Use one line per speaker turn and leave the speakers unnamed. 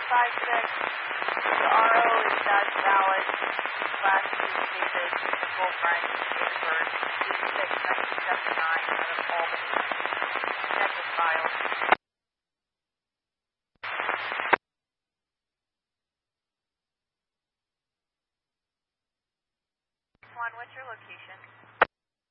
The RO is Doug Valid. Last name is David Nicole French, date of birth 8/6/1979 out of Albany. Check his files. What's your location?